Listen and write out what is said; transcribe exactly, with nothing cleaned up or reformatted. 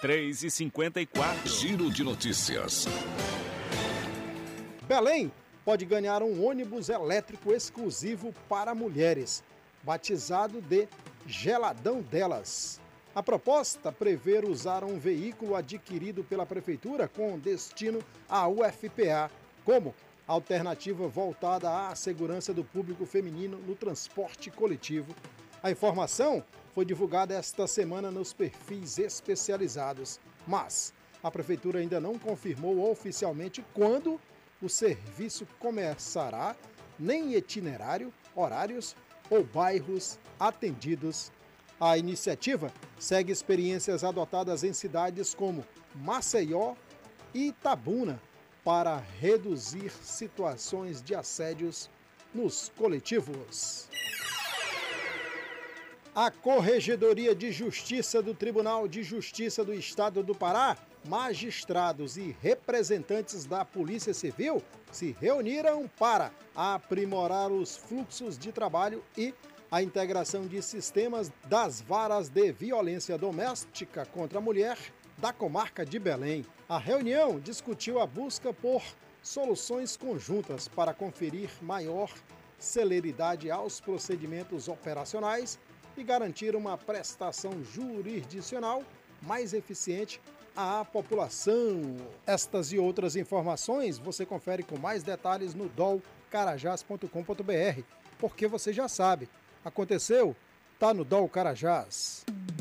três e cinquenta e quatro. Giro de notícias. Belém pode ganhar um ônibus elétrico exclusivo para mulheres, batizado de Geladão Delas. A proposta prevê usar um veículo adquirido pela Prefeitura com destino à U F P A, como alternativa voltada à segurança do público feminino no transporte coletivo. A informação foi divulgada esta semana nos perfis especializados, mas a Prefeitura ainda não confirmou oficialmente quando o serviço começará, nem itinerário, horários ou bairros atendidos. A iniciativa segue experiências adotadas em cidades como Maceió e Itabuna para reduzir situações de assédios nos coletivos. A Corregedoria de Justiça do Tribunal de Justiça do Estado do Pará, magistrados e representantes da Polícia Civil se reuniram para aprimorar os fluxos de trabalho e a integração de sistemas das varas de violência doméstica contra a mulher da comarca de Belém. A reunião discutiu a busca por soluções conjuntas para conferir maior celeridade aos procedimentos operacionais e garantir uma prestação jurisdicional mais eficiente à população. Estas e outras informações você confere com mais detalhes no dol carajás ponto com ponto br, porque você já sabe, aconteceu, tá no Dol Carajás.